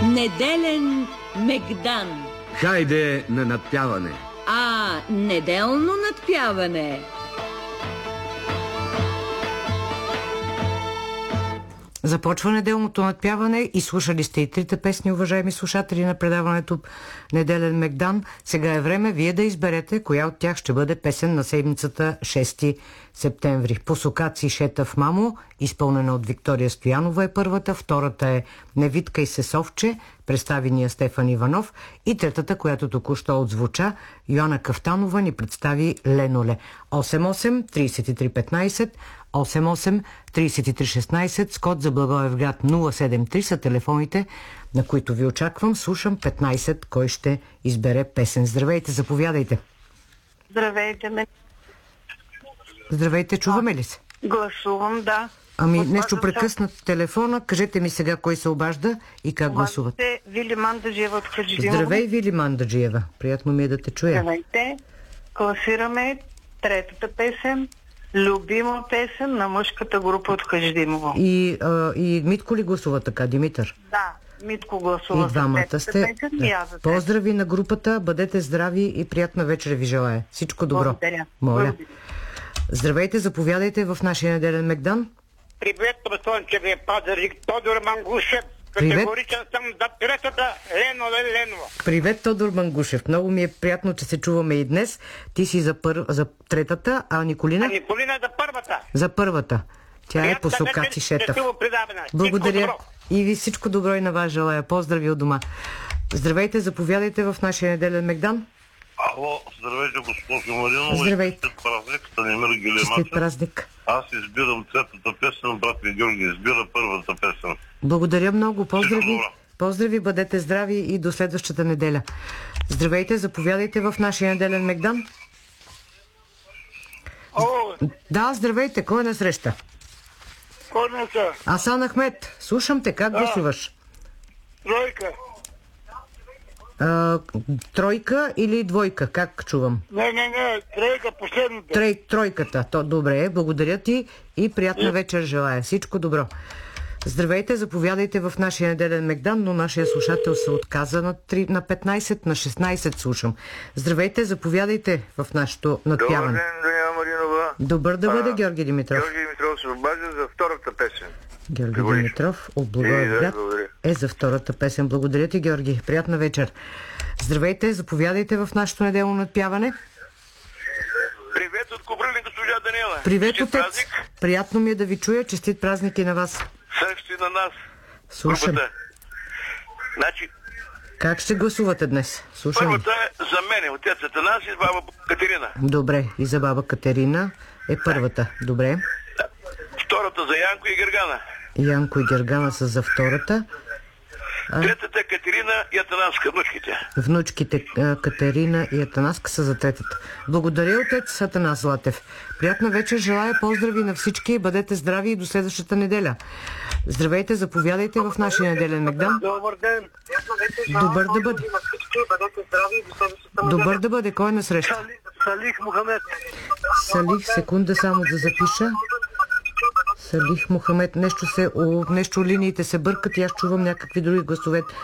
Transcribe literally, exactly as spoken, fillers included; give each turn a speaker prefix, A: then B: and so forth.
A: Неделен мегдан.
B: Хайде на надпяване.
A: А, неделно надпяване.
C: Започва неделното надпяване и слушали сте и трите песни, уважаеми слушатели на предаването Неделен мегдан. Сега е време вие да изберете коя от тях ще бъде песен на седмицата шести септември. Посокаци шетав мамо, изпълнена от Виктория Стоянова е първата, втората е Невиткай се совче, представи ни Стефан Иванов и третата, която току-що отзвуча, Йоана Кафтанова ни представи Леноле. осем осем тридесет и три петнайсет, осем осем тридесет и три шестнайсет, с код за Благоевград нула седем три са телефоните, на които ви очаквам. Слушам петнайсет, кой ще избере песен. Здравейте, заповядайте.
D: Здравейте, ме.
C: Здравейте, чуваме ли се?
D: Гласувам, да.
C: Ами,
D: Обаждам
C: нещо прекъсна телефона. Кажете ми сега кой се обажда и как гласувате.
D: Обаждате Вили Мандаджиева от Хаджидимово.
C: Здравей, Вили Мандаджиева. Приятно ми е да те чуя.
D: Здравейте. Класираме третата песен, любима песен на мъжката група от Хаджидимово.
C: И, а, и Митко ли гласува така, Димитър?
D: Да, Митко гласува.
C: И двамата сте.
D: Песен,
C: Да.
D: и аз за теб.
C: Поздрави на групата, бъдете здрави и приятна вечер ви желая. Всичко добро.
D: Благодаря.
C: Моля.
D: Благодаря.
C: Здравейте, заповядайте в нашия неделен мегдан.
E: Привет, Слънчевия Пазарик, Тодор Мангушев.
C: Привет.
E: Категоричен съм за третата Ленова Ленова.
C: Привет, Тодор Мангушев. Много ми е приятно, че се чуваме и днес. Ти си за, пър... за третата, а Николина?
E: А Николина за първата.
C: За първата. Тя е
E: Приятна
C: Посокаци
E: вечер,
C: шетав.
E: щастливо предаване. Всичко
C: Благодаря.
E: добро.
C: И ви всичко добро и на вас желая. Поздрави от дома. Здравейте, заповядайте в нашия неделен мегдан.
F: Ало, здравейте, госпожо Маринова.
C: Здравейте.
F: Честит празник, Станимир Гелемачев.
C: Честит празник.
F: Аз избирам третата песен, брат ми Георги избира първата песен.
C: Благодаря много. Поздрави.
F: Всичко добро.
C: Поздрави, бъдете здрави и до следващата неделя. Здравейте, заповядайте в нашия неделен мегдан.
E: О,
C: Да, здравейте. Кой е на среща?
E: кой не са?
C: Асан Ахмед. Слушам те. Как гласуваш?
E: Тройка.
C: А, тройка или двойка? Как чувам?
E: Не, не, не, тройка последната.
C: Трей, тройката. То, добре, благодаря ти и приятна вечер желая. Всичко добро. Здравейте, заповядайте в нашия неделен мегдан, но нашия слушател се отказа на, три, на петнайсет, на шестнайсет слушам. Здравейте, заповядайте в нашето надпяване.
G: Добър ден, Даниела Маринова.
C: Добър да бъде,
G: А,
C: Георги Димитров.
G: Георги Димитров се обажда за втората песен.
C: Георги
G: Говориш.
C: Димитров от
G: И,
C: Благоевград
G: да, благодаря.
C: е за втората песен. Благодаря ти, Георги. Приятна вечер. Здравейте, заповядайте в нашето неделно надпяване.
F: Привет от Кобрилин, госпожа Даниела.
C: Привет,
F: Честит
C: отец.
F: празник.
C: Приятно ми е да ви чуя. Честит празник и на вас.
F: Също и на нас.
C: Слушам.
F: Групата. Значи,
C: Как ще гласувате днес? Слушам.
F: първата е за мене, отецата нас и баба Катерина.
C: Добре, и за баба Катерина е първата. Добре.
F: Втората за Янко и Гергана.
C: Янко и Гергана са за втората. А
F: Третата е Катерина и Атанаска, внучките.
C: внучките а, Катерина и Атанаска са за третата. Благодаря, отец Атанас Златев. Приятна вечер, желая поздрави на всички, бъдете здрави и до следващата неделя. Здравейте, заповядайте в нашия неделен мегдан.
E: Добър ден.
C: Добър да бъде. Добър да бъде, кой е на среща?
E: Салих Мухамед.
C: Салих, секунда само да запиша. Салих Мухамед, нещо се, о, нещо линиите се бъркат и аз чувам някакви други гласове.